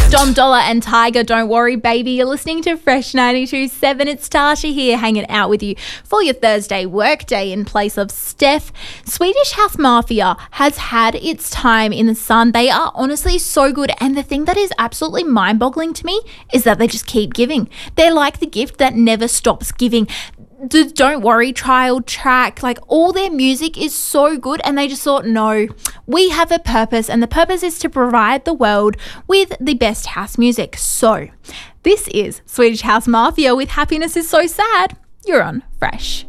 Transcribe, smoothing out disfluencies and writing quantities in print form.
Dom Dollar and Tiger, Don't Worry Baby. You're listening to Fresh 92.7. It's Tasha here hanging out with you for your Thursday workday in place of Steph. Swedish House Mafia has had its time in the sun. They are honestly so good, and the thing that is absolutely mind-boggling to me is that they just keep giving. They're like the gift that never stops giving. The Don't Worry trial track, like all their music is so good, and they just thought, no, we have a purpose, and the purpose is to provide the world with the best house music. So this is Swedish House Mafia with Happiness Is So Sad. You're on Fresh.